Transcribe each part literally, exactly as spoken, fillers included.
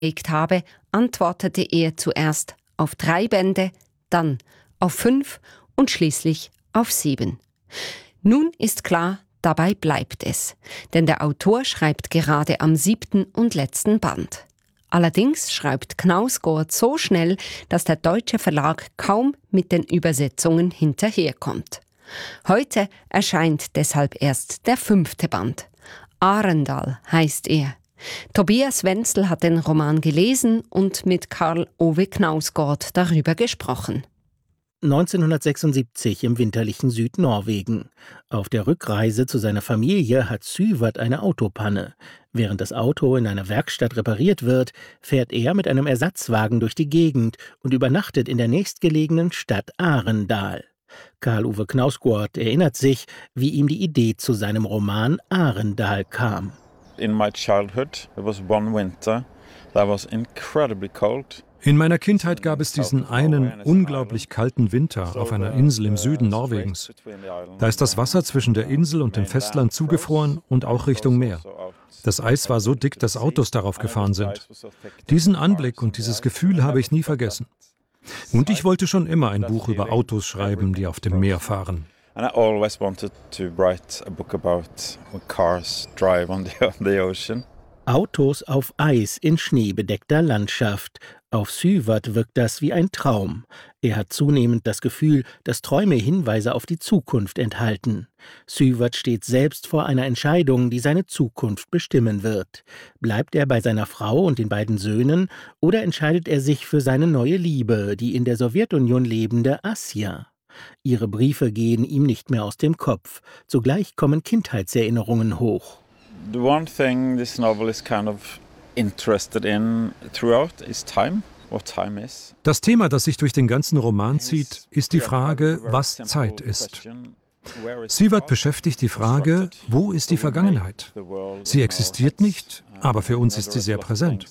gelegt habe, antwortete er zuerst auf drei Bände, dann auf fünf und schließlich auf sieben. Nun ist klar, dabei bleibt es, denn der Autor schreibt gerade am siebten und letzten Band. Allerdings schreibt Knausgård so schnell, dass der deutsche Verlag kaum mit den Übersetzungen hinterherkommt. Heute erscheint deshalb erst der fünfte Band. Arendal heißt er. Tobias Wenzel hat den Roman gelesen und mit Karl Ove Knausgård darüber gesprochen. neunzehnhundertsechsundsiebzig im winterlichen Südnorwegen. Auf der Rückreise zu seiner Familie hat Syvert eine Autopanne. Während das Auto in einer Werkstatt repariert wird, fährt er mit einem Ersatzwagen durch die Gegend und übernachtet in der nächstgelegenen Stadt Arendal. Karl Ove Knausgård erinnert sich, wie ihm die Idee zu seinem Roman Arendal kam. In my childhood, there was one winter that was incredibly cold. In meiner Kindheit gab es diesen einen unglaublich kalten Winter auf einer Insel im Süden Norwegens. Da ist das Wasser zwischen der Insel und dem Festland zugefroren und auch Richtung Meer. Das Eis war so dick, dass Autos darauf gefahren sind. Diesen Anblick und dieses Gefühl habe ich nie vergessen. Und ich wollte schon immer ein Buch über Autos schreiben, die auf dem Meer fahren. And I always wanted to write a book about when cars drive on the, on the ocean. Autos auf Eis in schneebedeckter Landschaft. Auf Syvert wirkt das wie ein Traum. Er hat zunehmend das Gefühl, dass Träume Hinweise auf die Zukunft enthalten. Syvert steht selbst vor einer Entscheidung, die seine Zukunft bestimmen wird. Bleibt er bei seiner Frau und den beiden Söhnen oder entscheidet er sich für seine neue Liebe, die in der Sowjetunion lebende Asja? Ihre Briefe gehen ihm nicht mehr aus dem Kopf. Zugleich kommen Kindheitserinnerungen hoch. The one thing this novel is kind of interested in throughout is time, what time is. Das Thema, das sich durch den ganzen Roman zieht, ist die Frage, was Zeit ist. Syvert beschäftigt die Frage, wo ist die Vergangenheit? Sie existiert nicht, aber für uns ist sie sehr präsent.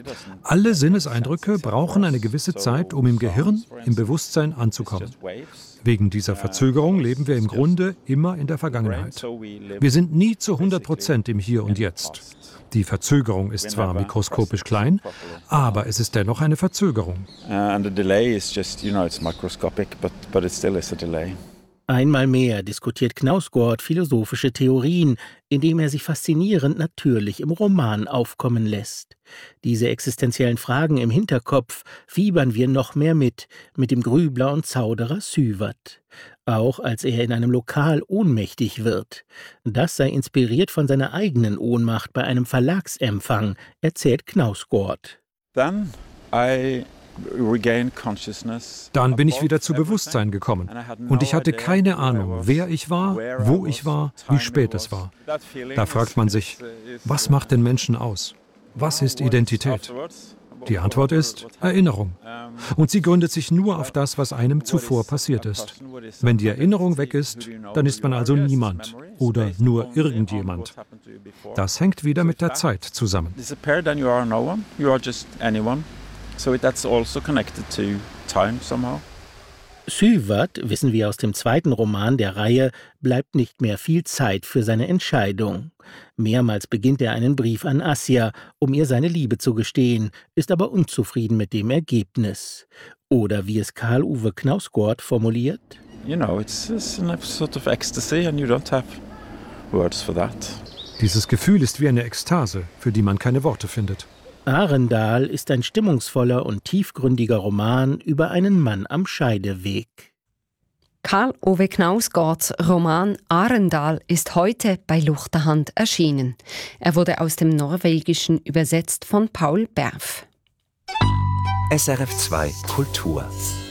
Alle Sinneseindrücke brauchen eine gewisse Zeit, um im Gehirn, im Bewusstsein anzukommen. Wegen dieser Verzögerung leben wir im Grunde immer in der Vergangenheit. Wir sind nie zu hundert Prozent im Hier und Jetzt. Die Verzögerung ist zwar mikroskopisch klein, aber es ist dennoch eine Verzögerung. Einmal mehr diskutiert Knausgård philosophische Theorien, indem er sich faszinierend natürlich im Roman aufkommen lässt. Diese existenziellen Fragen im Hinterkopf fiebern wir noch mehr mit, mit dem Grübler und Zauderer Syvert. Auch als er in einem Lokal ohnmächtig wird. Das sei inspiriert von seiner eigenen Ohnmacht bei einem Verlagsempfang, erzählt Knausgård. Then I Dann bin ich wieder zu Bewusstsein gekommen und ich hatte keine Ahnung, wer ich war, wo ich war, wie spät es war. Da fragt man sich, was macht den Menschen aus? Was ist Identität? Die Antwort ist Erinnerung. Und sie gründet sich nur auf das, was einem zuvor passiert ist. Wenn die Erinnerung weg ist, dann ist man also niemand oder nur irgendjemand. Das hängt wieder mit der Zeit zusammen. So that's also connected to time somehow. Syvert, wissen wir aus dem zweiten Roman der Reihe, bleibt nicht mehr viel Zeit für seine Entscheidung. Mehrmals beginnt er einen Brief an Asja, um ihr seine Liebe zu gestehen, ist aber unzufrieden mit dem Ergebnis. Oder wie es Karl Ove Knausgård formuliert: You know, it's, it's a sort of ecstasy and you don't have words for that. Dieses Gefühl ist wie eine Ekstase, für die man keine Worte findet. Arendal ist ein stimmungsvoller und tiefgründiger Roman über einen Mann am Scheideweg. Karl Ove Knausgårds Roman Arendal ist heute bei Luchterhand erschienen. Er wurde aus dem Norwegischen übersetzt von Paul Berf. S R F zwei Kultur.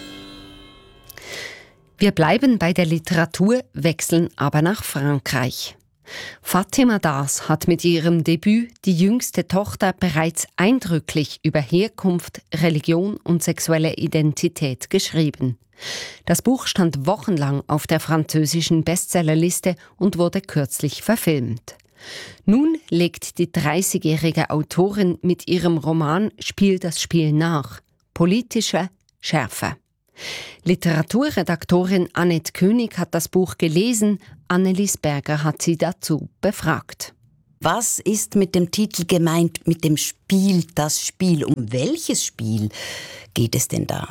Wir bleiben bei der Literatur, wechseln aber nach Frankreich. Fatima Das hat mit ihrem Debüt Die jüngste Tochter bereits eindrücklich über Herkunft, Religion und sexuelle Identität geschrieben. Das Buch stand wochenlang auf der französischen Bestsellerliste und wurde kürzlich verfilmt. Nun legt die dreißigjährige Autorin mit ihrem Roman Spiel das Spiel nach. Politische Schärfe. Literaturredaktorin Annette König hat das Buch gelesen, Annelies Berger hat sie dazu befragt. Was ist mit dem Titel gemeint, mit dem Spiel, das Spiel? Um welches Spiel geht es denn da?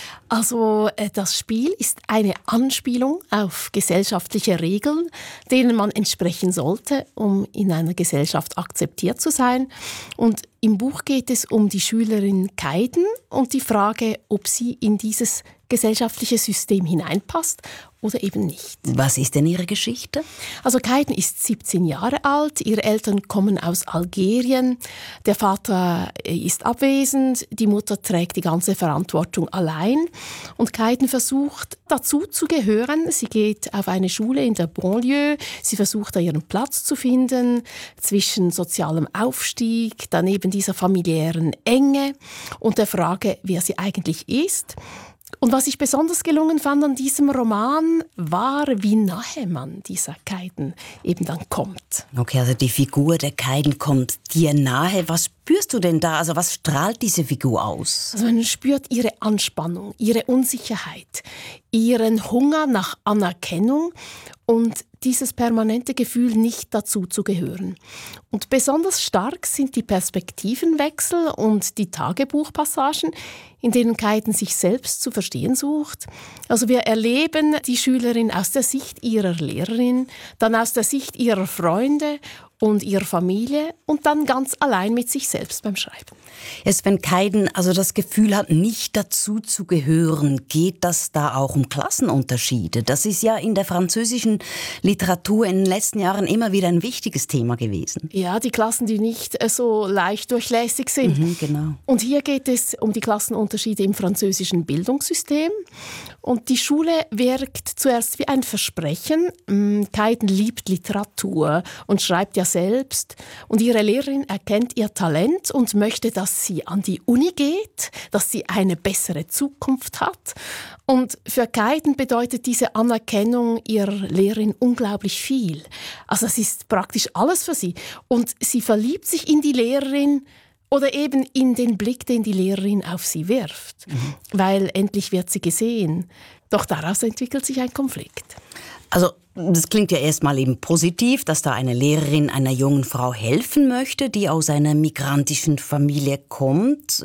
Also das Spiel ist eine Anspielung auf gesellschaftliche Regeln, denen man entsprechen sollte, um in einer Gesellschaft akzeptiert zu sein. Und im Buch geht es um die Schülerin Kaiden und die Frage, ob sie in dieses gesellschaftliche System hineinpasst oder eben nicht. Was ist denn ihre Geschichte? Also Kaiden ist siebzehn Jahre alt, ihre Eltern kommen aus Algerien, der Vater ist abwesend, die Mutter trägt die ganze Verantwortung allein und Kaiden versucht dazu zu gehören. Sie geht auf eine Schule in der Banlieue, sie versucht da ihren Platz zu finden zwischen sozialem Aufstieg, daneben dieser familiären Enge und der Frage, wer sie eigentlich ist. Und was ich besonders gelungen fand an diesem Roman, war, wie nahe man dieser Kaiden eben dann kommt. Okay, also die Figur der Kaiden kommt dir nahe. Was spürst du denn da? Also was strahlt diese Figur aus? Also man spürt ihre Anspannung, ihre Unsicherheit, ihren Hunger nach Anerkennung und dieses permanente Gefühl, nicht dazu zu gehören. Und besonders stark sind die Perspektivenwechsel und die Tagebuchpassagen, in denen Kaiden sich selbst zu verstehen sucht. Also wir erleben die Schülerin aus der Sicht ihrer Lehrerin, dann aus der Sicht ihrer Freunde und ihrer Familie und dann ganz allein mit sich selbst beim Schreiben. Jetzt, wenn Kaiden also das Gefühl hat, nicht dazu zu gehören, geht das da auch um Klassenunterschiede? Das ist ja in der französischen Literatur in den letzten Jahren immer wieder ein wichtiges Thema gewesen. Ja, die Klassen, die nicht so leicht durchlässig sind. Mhm, genau. Und hier geht es um die Klassenunterschiede im französischen Bildungssystem. Und die Schule wirkt zuerst wie ein Versprechen. Kaiden liebt Literatur und schreibt ja selbst. Und ihre Lehrerin erkennt ihr Talent und möchte, dass sie an die Uni geht, dass sie eine bessere Zukunft hat. Und für Kaiden bedeutet diese Anerkennung ihrer Lehrerin unglaublich viel. Also es ist praktisch alles für sie. Und sie verliebt sich in die Lehrerin oder eben in den Blick, den die Lehrerin auf sie wirft. Mhm. Weil endlich wird sie gesehen. Doch daraus entwickelt sich ein Konflikt. Also das klingt ja erstmal eben positiv, dass da eine Lehrerin einer jungen Frau helfen möchte, die aus einer migrantischen Familie kommt.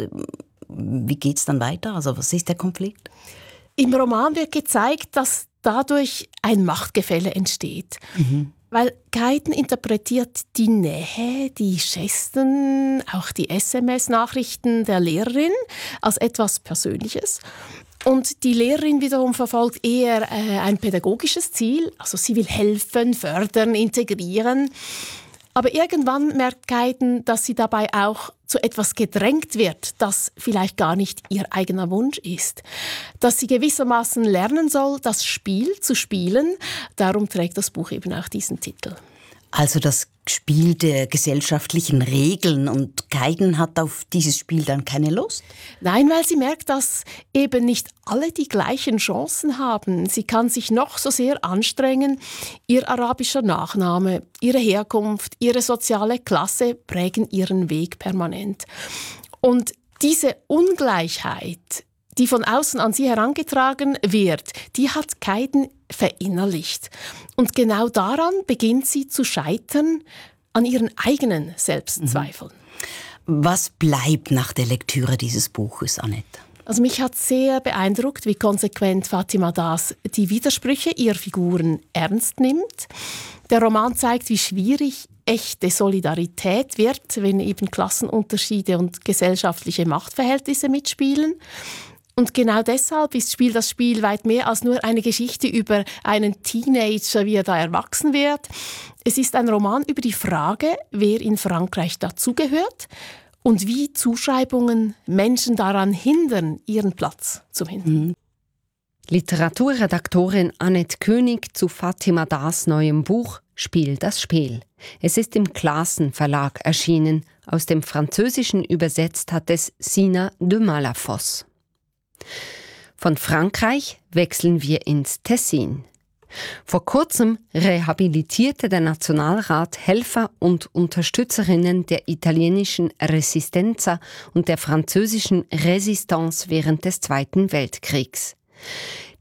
Wie geht's dann weiter? Also was ist der Konflikt? Im Roman wird gezeigt, dass dadurch ein Machtgefälle entsteht. Mhm. Weil Kaiden interpretiert die Nähe, die Gesten, auch die S M S-Nachrichten der Lehrerin als etwas Persönliches. Und die Lehrerin wiederum verfolgt eher äh, ein pädagogisches Ziel. Also sie will helfen, fördern, integrieren. Aber irgendwann merkt Kaiden, dass sie dabei auch zu etwas gedrängt wird, das vielleicht gar nicht ihr eigener Wunsch ist. Dass sie gewissermaßen lernen soll, das Spiel zu spielen. Darum trägt das Buch eben auch diesen Titel. Also das Spiel der gesellschaftlichen Regeln, und Kaiden hat auf dieses Spiel dann keine Lust? Nein, weil sie merkt, dass eben nicht alle die gleichen Chancen haben. Sie kann sich noch so sehr anstrengen. Ihr arabischer Nachname, ihre Herkunft, ihre soziale Klasse prägen ihren Weg permanent. Und diese Ungleichheit, die von außen an sie herangetragen wird, die hat Kaiden verinnerlicht. Und genau daran beginnt sie zu scheitern, an ihren eigenen Selbstzweifeln. Was bleibt nach der Lektüre dieses Buches, Annette? Also mich hat sehr beeindruckt, wie konsequent Fatima Das die Widersprüche ihrer Figuren ernst nimmt. Der Roman zeigt, wie schwierig echte Solidarität wird, wenn eben Klassenunterschiede und gesellschaftliche Machtverhältnisse mitspielen. Und genau deshalb ist Spiel das Spiel weit mehr als nur eine Geschichte über einen Teenager, wie er da erwachsen wird. Es ist ein Roman über die Frage, wer in Frankreich dazugehört und wie Zuschreibungen Menschen daran hindern, ihren Platz zu finden. Mhm. Literaturredaktorin Annette König zu Fatima Das neuem Buch Spiel das Spiel. Es ist im Classen Verlag erschienen. Aus dem Französischen übersetzt hat es Sina de Malafosse. Von Frankreich wechseln wir ins Tessin. Vor kurzem rehabilitierte der Nationalrat Helfer und Unterstützerinnen der italienischen Resistenza und der französischen Resistance während des Zweiten Weltkriegs.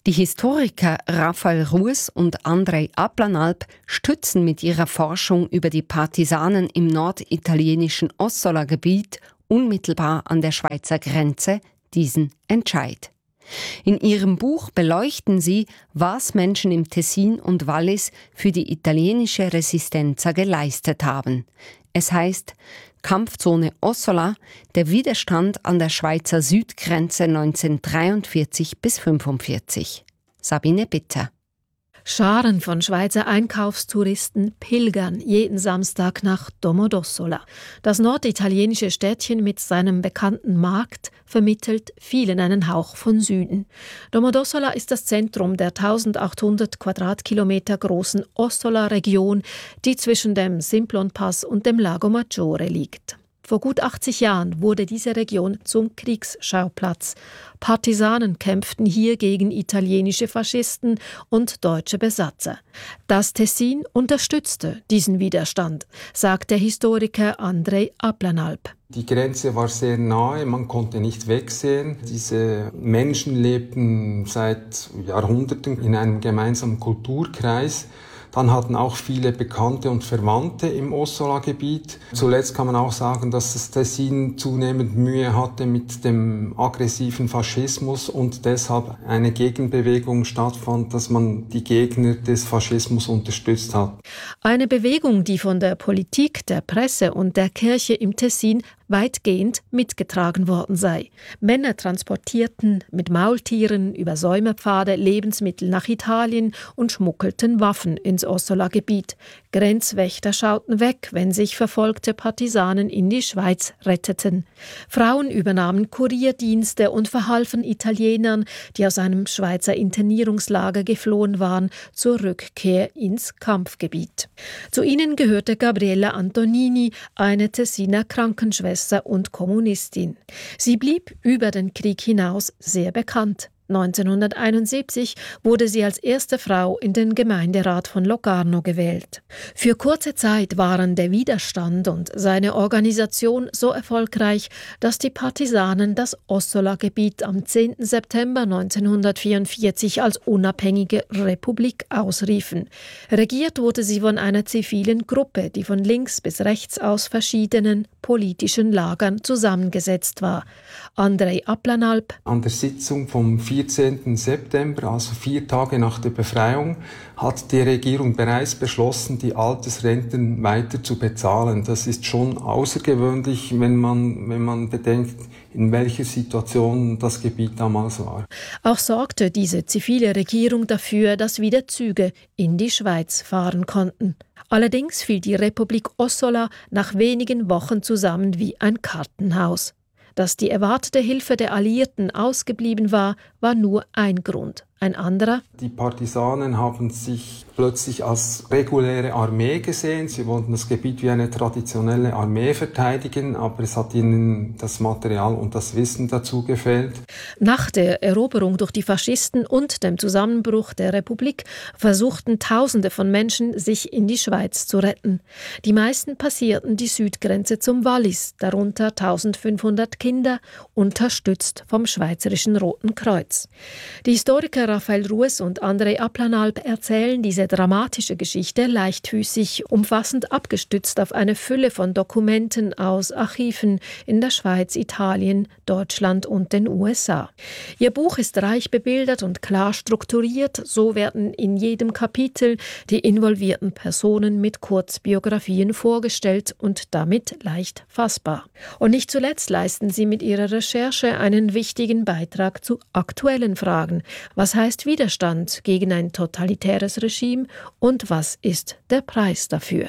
Die Historiker Raphael Rues und Andrej Aplanalp stützen mit ihrer Forschung über die Partisanen im norditalienischen Ossola-Gebiet unmittelbar an der Schweizer Grenze diesen Entscheid. In ihrem Buch beleuchten sie, was Menschen im Tessin und Wallis für die italienische Resistenza geleistet haben. Es heißt Kampfzone Ossola, der Widerstand an der Schweizer Südgrenze neunzehnhundertdreiundvierzig bis fünfundvierzig. Sabine Bitter. Scharen von Schweizer Einkaufstouristen pilgern jeden Samstag nach Domodossola. Das norditalienische Städtchen mit seinem bekannten Markt vermittelt vielen einen Hauch von Süden. Domodossola ist das Zentrum der eintausendachthundert Quadratkilometer großen Ossola-Region, die zwischen dem Simplon-Pass und dem Lago Maggiore liegt. Vor gut achtzig Jahren wurde diese Region zum Kriegsschauplatz. Partisanen kämpften hier gegen italienische Faschisten und deutsche Besatzer. Das Tessin unterstützte diesen Widerstand, sagt der Historiker Andrej Aplanalp. Die Grenze war sehr nahe, man konnte nicht wegsehen. Diese Menschen lebten seit Jahrhunderten in einem gemeinsamen Kulturkreis. Dann hatten auch viele Bekannte und Verwandte im Ossola-Gebiet. Zuletzt kann man auch sagen, dass das Tessin zunehmend Mühe hatte mit dem aggressiven Faschismus und deshalb eine Gegenbewegung stattfand, dass man die Gegner des Faschismus unterstützt hat. Eine Bewegung, die von der Politik, der Presse und der Kirche im Tessin weitgehend mitgetragen worden sei. Männer transportierten mit Maultieren über Säumerpfade Lebensmittel nach Italien und schmuggelten Waffen ins Ossola-Gebiet. Grenzwächter schauten weg, wenn sich verfolgte Partisanen in die Schweiz retteten. Frauen übernahmen Kurierdienste und verhalfen Italienern, die aus einem Schweizer Internierungslager geflohen waren, zur Rückkehr ins Kampfgebiet. Zu ihnen gehörte Gabriella Antonini, eine Tessiner Krankenschwester und Kommunistin. Sie blieb über den Krieg hinaus sehr bekannt. neunzehnhunderteinundsiebzig wurde sie als erste Frau in den Gemeinderat von Locarno gewählt. Für kurze Zeit waren der Widerstand und seine Organisation so erfolgreich, dass die Partisanen das Ossola-Gebiet am zehnten September neunzehnhundertvierundvierzig als unabhängige Republik ausriefen. Regiert wurde sie von einer zivilen Gruppe, die von links bis rechts aus verschiedenen politischen Lagern zusammengesetzt war. Andrej Aplanalp. An der Sitzung vom vierzehnten September, also vier Tage nach der Befreiung, hat die Regierung bereits beschlossen, die Altersrenten weiter zu bezahlen. Das ist schon außergewöhnlich, wenn man, wenn man bedenkt, in welcher Situation das Gebiet damals war. Auch sorgte diese zivile Regierung dafür, dass wieder Züge in die Schweiz fahren konnten. Allerdings fiel die Republik Ossola nach wenigen Wochen zusammen wie ein Kartenhaus. Dass die erwartete Hilfe der Alliierten ausgeblieben war, war nur ein Grund. Ein anderer: Die Partisanen haben sich plötzlich als reguläre Armee gesehen. Sie wollten das Gebiet wie eine traditionelle Armee verteidigen, aber es hat ihnen das Material und das Wissen dazu gefehlt. Nach der Eroberung durch die Faschisten und dem Zusammenbruch der Republik versuchten Tausende von Menschen, sich in die Schweiz zu retten. Die meisten passierten die Südgrenze zum Wallis, darunter eintausendfünfhundert Kinder, unterstützt vom Schweizerischen Roten Kreuz. Die Historiker Raphael Rues und Andrej Aplanalp erzählen diese dramatische Geschichte leichtfüßig, umfassend abgestützt auf eine Fülle von Dokumenten aus Archiven in der Schweiz, Italien, Deutschland und den U S A. Ihr Buch ist reich bebildert und klar strukturiert, so werden in jedem Kapitel die involvierten Personen mit Kurzbiografien vorgestellt und damit leicht fassbar. Und nicht zuletzt leisten sie mit ihrer Recherche einen wichtigen Beitrag zu aktuellen Fragen. Was heißt Widerstand gegen ein totalitäres Regime und was ist der Preis dafür?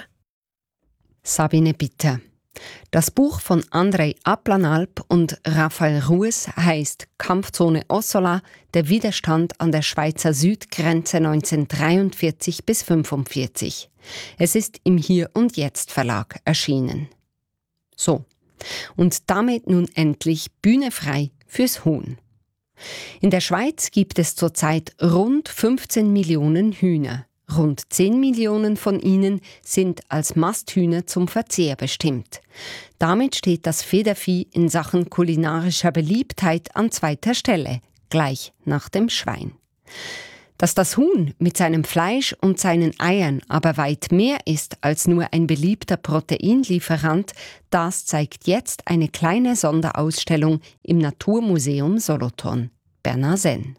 Sabine Bitter. Das Buch von Andrej Aplanalp und Raphael Rues heißt Kampfzone Ossola, der Widerstand an der Schweizer Südgrenze neunzehnhundertdreiundvierzig bis fünfundvierzig. Es ist im Hier und Jetzt Verlag erschienen. So, und damit nun endlich Bühne frei fürs Huhn. In der Schweiz gibt es zurzeit rund fünfzehn Millionen Hühner. Rund zehn Millionen von ihnen sind als Masthühner zum Verzehr bestimmt. Damit steht das Federvieh in Sachen kulinarischer Beliebtheit an zweiter Stelle, gleich nach dem Schwein. Dass das Huhn mit seinem Fleisch und seinen Eiern aber weit mehr ist als nur ein beliebter Proteinlieferant, das zeigt jetzt eine kleine Sonderausstellung im Naturmuseum Solothurn. Bernhard Senn.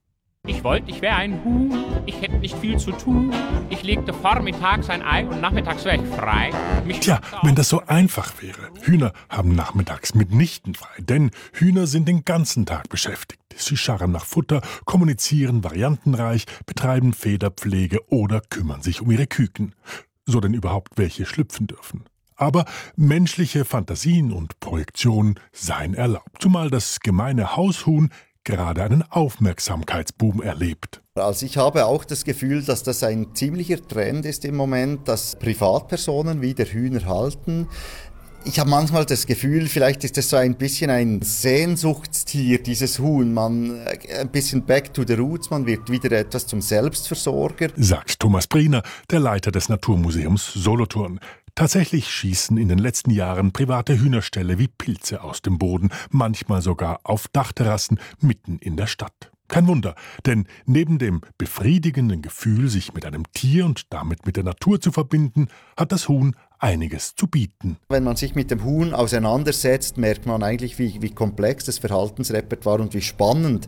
Ich wollte, ich wäre ein Huhn, ich hätte nicht viel zu tun. Ich legte vormittags ein Ei und nachmittags wäre ich frei. Mich Tja, wenn das so einfach wäre. Hühner haben nachmittags mitnichten frei, denn Hühner sind den ganzen Tag beschäftigt. Sie scharren nach Futter, kommunizieren variantenreich, betreiben Federpflege oder kümmern sich um ihre Küken. So denn überhaupt welche schlüpfen dürfen. Aber menschliche Fantasien und Projektionen seien erlaubt, zumal das gemeine Haushuhn gerade einen Aufmerksamkeitsboom erlebt. Also ich habe auch das Gefühl, dass das ein ziemlicher Trend ist im Moment, dass Privatpersonen wieder Hühner halten. Ich habe manchmal das Gefühl, vielleicht ist das so ein bisschen ein Sehnsuchtstier, dieses Huhn. Man, ein bisschen back to the roots, man wird wieder etwas zum Selbstversorger. Sagt Thomas Briener, der Leiter des Naturmuseums Solothurn. Tatsächlich schießen in den letzten Jahren private Hühnerställe wie Pilze aus dem Boden, manchmal sogar auf Dachterrassen mitten in der Stadt. Kein Wunder, denn neben dem befriedigenden Gefühl, sich mit einem Tier und damit mit der Natur zu verbinden, hat das Huhn einiges zu bieten. Wenn man sich mit dem Huhn auseinandersetzt, merkt man eigentlich, wie, wie komplex das Verhaltensrepertoire und wie spannend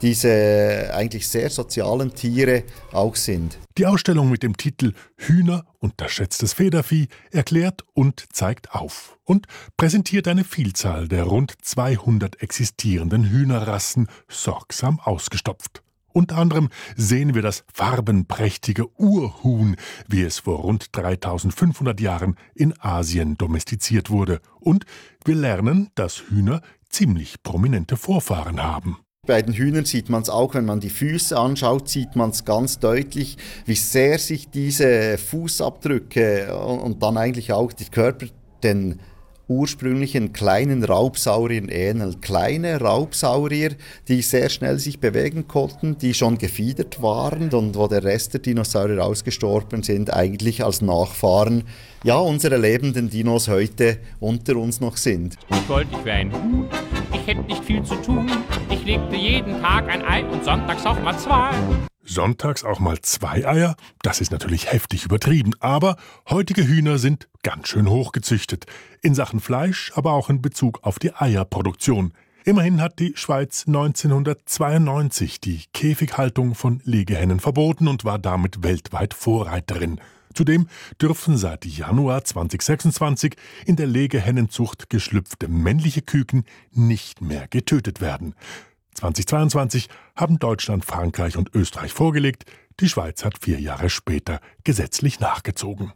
diese eigentlich sehr sozialen Tiere auch sind. Die Ausstellung mit dem Titel »Hühner, unterschätztes Federvieh« erklärt und zeigt auf und präsentiert eine Vielzahl der rund zweihundert existierenden Hühnerrassen sorgsam ausgestopft. Unter anderem sehen wir das farbenprächtige Urhuhn, wie es vor rund dreitausendfünfhundert Jahren in Asien domestiziert wurde. Und wir lernen, dass Hühner ziemlich prominente Vorfahren haben. Bei den Hühnern sieht man es auch, wenn man die Füße anschaut, sieht man es ganz deutlich, wie sehr sich diese Fußabdrücke und dann eigentlich auch die Körper den ursprünglichen kleinen Raubsauriern ähneln. Kleine Raubsaurier, die sehr schnell sich bewegen konnten, die schon gefiedert waren und wo der Rest der Dinosaurier ausgestorben sind, eigentlich als Nachfahren ja, unserer lebenden Dinos heute unter uns noch sind. Ich wollte, ich wäre ein Huhn, ich hätte nicht viel zu tun. Ich legte jeden Tag ein Ei und sonntags auch mal zwei. Sonntags auch mal zwei Eier? Das ist natürlich heftig übertrieben, aber heutige Hühner sind ganz schön hochgezüchtet. In Sachen Fleisch, aber auch in Bezug auf die Eierproduktion. Immerhin hat die Schweiz neunzehnhundertzweiundneunzig die Käfighaltung von Legehennen verboten und war damit weltweit Vorreiterin. Zudem dürfen seit Januar zweitausendsechsundzwanzig in der Legehennenzucht geschlüpfte männliche Küken nicht mehr getötet werden. zweitausendzweiundzwanzig haben Deutschland, Frankreich und Österreich vorgelegt. Die Schweiz hat vier Jahre später gesetzlich nachgezogen.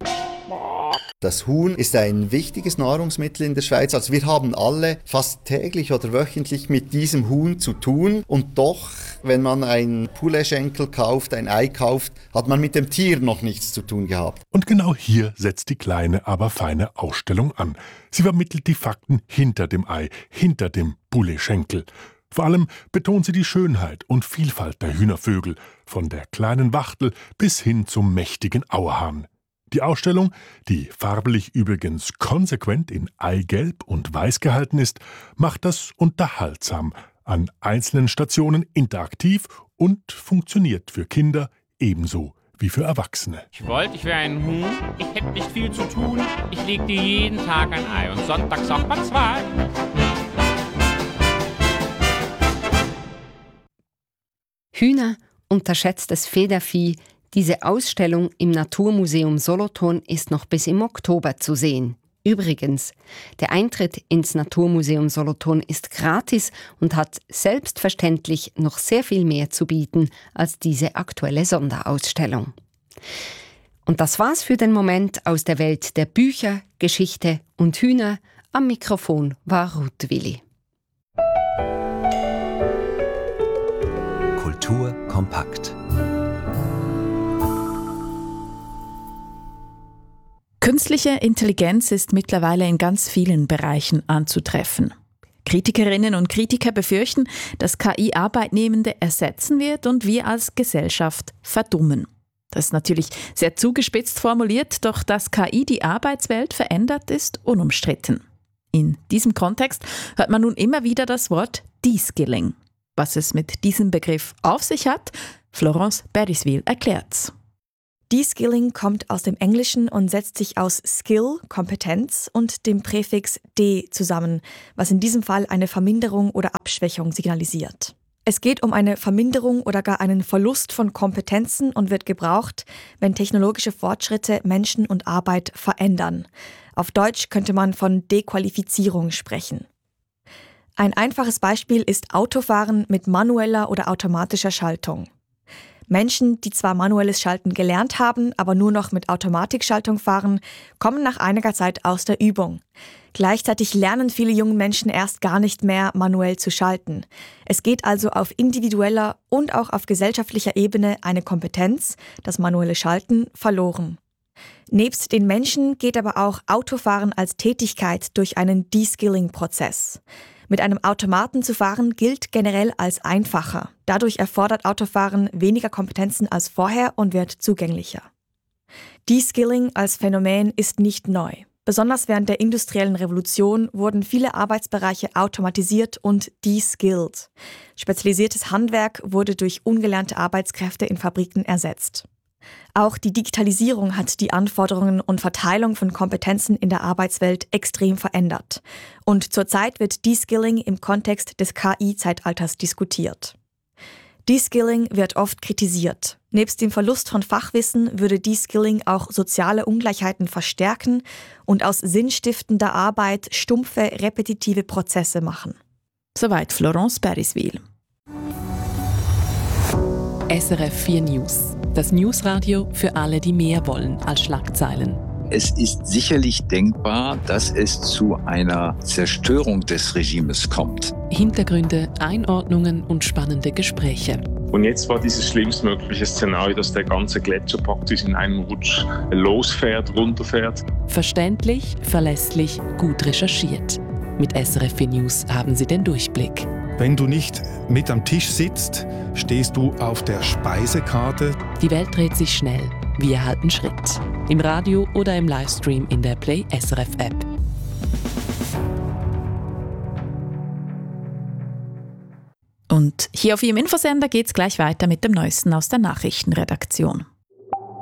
Das Huhn ist ein wichtiges Nahrungsmittel in der Schweiz. Also wir haben alle fast täglich oder wöchentlich mit diesem Huhn zu tun. Und doch, wenn man ein Pouletschenkel kauft, ein Ei kauft, hat man mit dem Tier noch nichts zu tun gehabt. Und genau hier setzt die kleine, aber feine Ausstellung an. Sie vermittelt die Fakten hinter dem Ei, hinter dem Pouletschenkel. Vor allem betont sie die Schönheit und Vielfalt der Hühnervögel, von der kleinen Wachtel bis hin zum mächtigen Auerhahn. Die Ausstellung, die farblich übrigens konsequent in Eigelb und Weiß gehalten ist, macht das unterhaltsam, an einzelnen Stationen interaktiv und funktioniert für Kinder ebenso wie für Erwachsene. Ich wollte, ich wäre ein Huhn, ich hätte nicht viel zu tun. Ich legte jeden Tag ein Ei und sonntags auch mal zwei. Hühner, unterschätztes Federvieh. Diese Ausstellung im Naturmuseum Solothurn ist noch bis im Oktober zu sehen. Übrigens, der Eintritt ins Naturmuseum Solothurn ist gratis und hat selbstverständlich noch sehr viel mehr zu bieten als diese aktuelle Sonderausstellung. Und das war's für den Moment aus der Welt der Bücher, Geschichte und Hühner. Am Mikrofon war Ruth Willi. Kultur kompakt. Künstliche Intelligenz ist mittlerweile in ganz vielen Bereichen anzutreffen. Kritikerinnen und Kritiker befürchten, dass K I Arbeitnehmende ersetzen wird und wir als Gesellschaft verdummen. Das ist natürlich sehr zugespitzt formuliert, doch dass K I die Arbeitswelt verändert, ist unumstritten. In diesem Kontext hört man nun immer wieder das Wort De-Skilling. Was es mit diesem Begriff auf sich hat, Florence Beriswil erklärt's. De-Skilling kommt aus dem Englischen und setzt sich aus Skill, Kompetenz, und dem Präfix de zusammen, was in diesem Fall eine Verminderung oder Abschwächung signalisiert. Es geht um eine Verminderung oder gar einen Verlust von Kompetenzen und wird gebraucht, wenn technologische Fortschritte Menschen und Arbeit verändern. Auf Deutsch könnte man von Dequalifizierung sprechen. Ein einfaches Beispiel ist Autofahren mit manueller oder automatischer Schaltung. Menschen, die zwar manuelles Schalten gelernt haben, aber nur noch mit Automatikschaltung fahren, kommen nach einiger Zeit aus der Übung. Gleichzeitig lernen viele junge Menschen erst gar nicht mehr, manuell zu schalten. Es geht also auf individueller und auch auf gesellschaftlicher Ebene eine Kompetenz, das manuelle Schalten, verloren. Nebst den Menschen geht aber auch Autofahren als Tätigkeit durch einen De-Skilling-Prozess. Mit einem Automaten zu fahren gilt generell als einfacher. Dadurch erfordert Autofahren weniger Kompetenzen als vorher und wird zugänglicher. De-Skilling als Phänomen ist nicht neu. Besonders während der industriellen Revolution wurden viele Arbeitsbereiche automatisiert und de-skilled. Spezialisiertes Handwerk wurde durch ungelernte Arbeitskräfte in Fabriken ersetzt. Auch die Digitalisierung hat die Anforderungen und Verteilung von Kompetenzen in der Arbeitswelt extrem verändert. Und zurzeit wird De-Skilling im Kontext des K I-Zeitalters diskutiert. De-Skilling wird oft kritisiert. Nebst dem Verlust von Fachwissen würde De-Skilling auch soziale Ungleichheiten verstärken und aus sinnstiftender Arbeit stumpfe, repetitive Prozesse machen. Soweit Florence Beriswil. S R F vier News. Das Newsradio für alle, die mehr wollen als Schlagzeilen. Es ist sicherlich denkbar, dass es zu einer Zerstörung des Regimes kommt. Hintergründe, Einordnungen und spannende Gespräche. Und jetzt war dieses schlimmstmögliche Szenario, dass der ganze Gletscher praktisch in einem Rutsch losfährt, runterfährt. Verständlich, verlässlich, gut recherchiert. Mit S R F vier News haben Sie den Durchblick. Wenn du nicht mit am Tisch sitzt, stehst du auf der Speisekarte. Die Welt dreht sich schnell. Wir halten Schritt. Im Radio oder im Livestream in der Play S R F App. Und hier auf Ihrem Infosender geht's gleich weiter mit dem Neuesten aus der Nachrichtenredaktion.